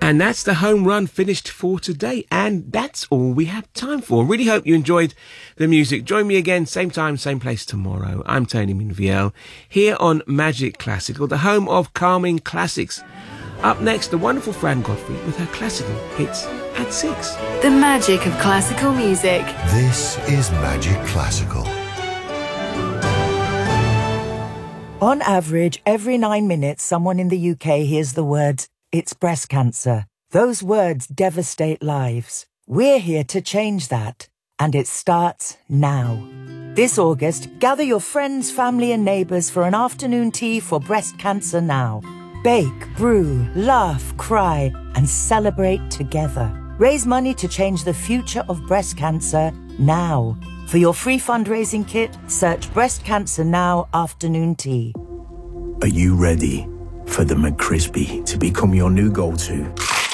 And that's the home run finished for today. And that's all we have time for. Really hope you enjoyed the music. Join me again, same time, same place tomorrow. I'm Tony Minviel, here on Magic Classical, the home of calming classics. Up next, the wonderful Fran Godfrey with her classical hits at 6. The magic of classical music. This is Magic Classical. On average, every 9 minutes, someone in the UK hears the words, "It's breast cancer." Those words devastate lives. We're here to change that, and it starts now. This August, gather your friends, family and neighbours for an afternoon tea for Breast Cancer Now. Bake, brew, laugh, cry, and celebrate together. Raise money to change the future of breast cancer now. For your free fundraising kit, search Breast Cancer Now Afternoon Tea. Are you ready for the McCrispy to become your new go-to?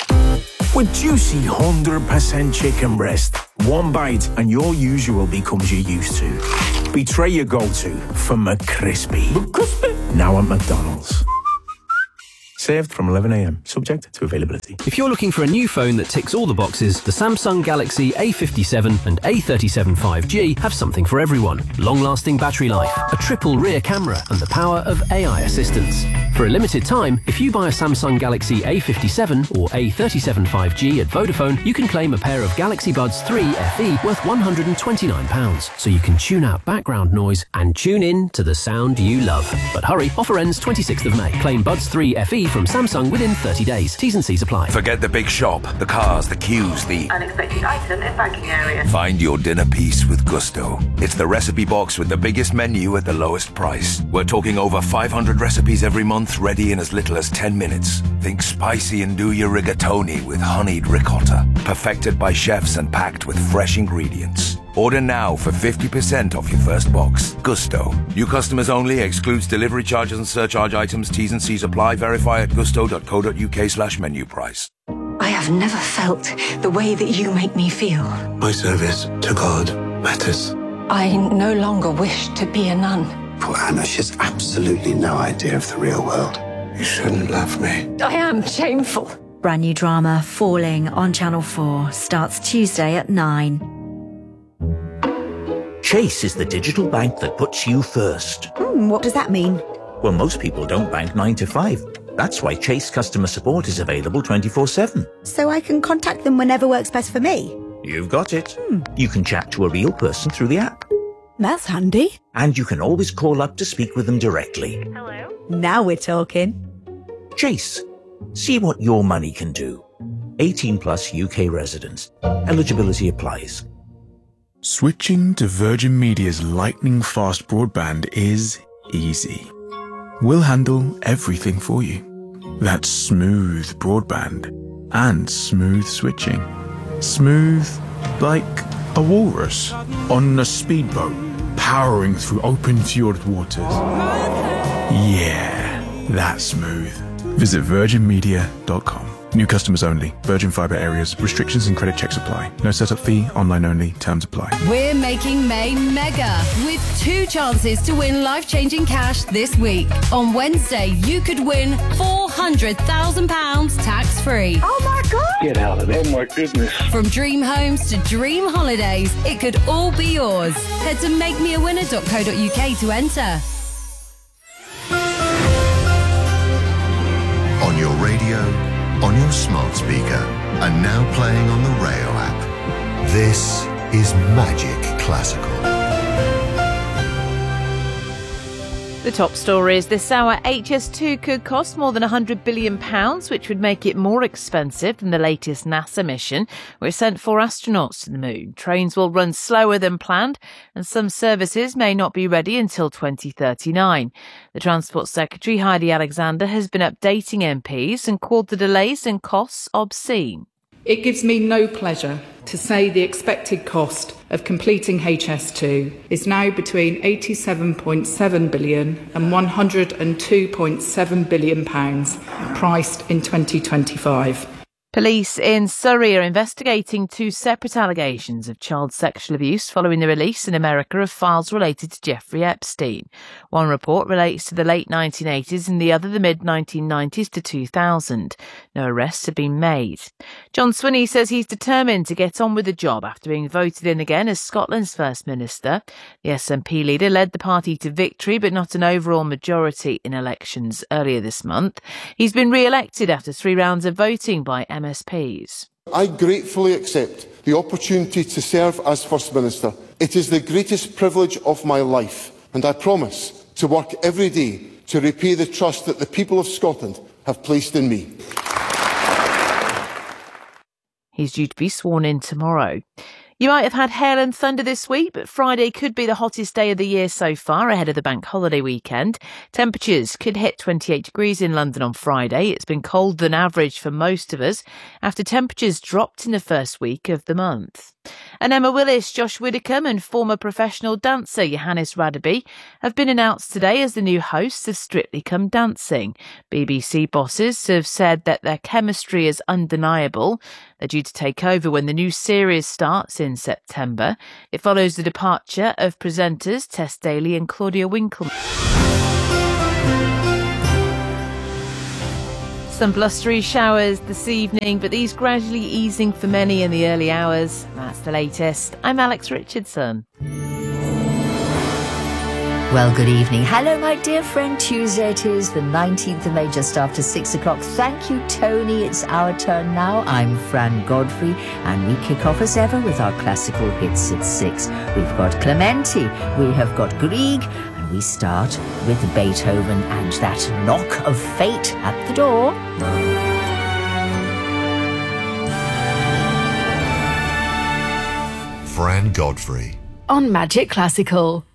With juicy 100% chicken breast, one bite and your usual becomes your used to. Betray your go-to for McCrispy. Now at McDonald's. Served from 11 a.m, subject to availability. If you're looking for a new phone that ticks all the boxes, the Samsung Galaxy A57 and A37 5G have something for everyone. Long-lasting battery life, a triple rear camera, and the power of AI assistance. For a limited time, if you buy a Samsung Galaxy A57 or A37 5G at Vodafone, you can claim a pair of Galaxy Buds 3 FE worth £129, so you can tune out background noise and tune in to the sound you love. But hurry, offer ends 26th of May. Claim Buds 3 FE from Samsung within 30 days. T's and C's apply. Forget the big shop, the cars, the queues, the unexpected item in banking area. Find your dinner piece with Gusto. It's the recipe box with the biggest menu at the lowest price. We're talking over 500 recipes every month, ready in as little as 10 minutes. Think spicy and do your rigatoni with honeyed ricotta. Perfected by chefs and packed with fresh ingredients. Order now for 50% off your first box. Gusto. New customers only. Excludes delivery charges and surcharge items. T's and C's apply. Verify at gusto.co.uk/menu price. I have never felt the way that you make me feel. My service to God matters. I no longer wish to be a nun. Poor Anna, she has absolutely no idea of the real world. You shouldn't love me. I am shameful. Brand new drama, Falling, on Channel 4, starts Tuesday at 9. Chase is the digital bank that puts you first. What does that mean? Well, most people don't bank 9 to 5. That's why Chase customer support is available 24/7. So I can contact them whenever works best for me? You've got it. You can chat to a real person through the app. That's handy. And you can always call up to speak with them directly. Hello? Now we're talking. Chase. See what your money can do. 18 plus UK residents. Eligibility applies. Switching to Virgin Media's lightning-fast broadband is easy. We'll handle everything for you. That's smooth broadband and smooth switching. Smooth like a walrus on a speedboat powering through open fjord waters. Yeah, that's smooth. Visit virginmedia.com. New customers only. Virgin Fibre areas. Restrictions and credit checks apply. No setup fee. Online only. Terms apply. We're making May mega with 2 chances to win life-changing cash this week. On Wednesday, you could win £400,000 tax-free. Oh my God! Get out of there. Oh my goodness. From dream homes to dream holidays, it could all be yours. Head to makemeawinner.co.uk to enter. On your radio, on your smart speaker, and now playing on the Rayo app. This is Magic Classical. The top stories this hour: HS2 could cost more than £100 billion, which would make it more expensive than the latest NASA mission, which sent 4 astronauts to the moon. Trains will run slower than planned, and some services may not be ready until 2039. The Transport Secretary, Heidi Alexander, has been updating MPs and called the delays and costs obscene. It gives me no pleasure to say the expected cost of completing HS2 is now between £87.7 billion and £102.7 billion, priced in 2025. Police in Surrey are investigating 2 separate allegations of child sexual abuse following the release in America of files related to Jeffrey Epstein. One report relates to the late 1980s and the other the mid-1990s to 2000. No arrests have been made. John Swinney says he's determined to get on with the job after being voted in again as Scotland's First Minister. The SNP leader led the party to victory but not an overall majority in elections earlier this month. He's been re-elected after 3 rounds of voting by MSPs. I gratefully accept the opportunity to serve as First Minister. It is the greatest privilege of my life, and I promise to work every day to repay the trust that the people of Scotland have placed in me. He's due to be sworn in tomorrow. You might have had hail and thunder this week, but Friday could be the hottest day of the year so far ahead of the bank holiday weekend. Temperatures could hit 28 degrees in London on Friday. It's been colder than average for most of us after temperatures dropped in the first week of the month. And Emma Willis, Josh Widdicombe and former professional dancer Johannes Radaby have been announced today as the new hosts of Strictly Come Dancing. BBC bosses have said that their chemistry is undeniable. They're due to take over when the new series starts in September. It follows the departure of presenters Tess Daly and Claudia Winkleman. Some blustery showers this evening, but these gradually easing for many in the early hours. That's the latest. I'm Alex Richardson. Well, good evening. Hello, my dear friend. Tuesday it is, the 19th of May, just after 6 o'clock. Thank you, Tony. It's our turn now. I'm Fran Godfrey, and we kick off as ever with our classical hits at 6. We've got Clementi, we have got Grieg, and we start with Beethoven and that knock of fate at the door. Fran Godfrey On Magic Classical.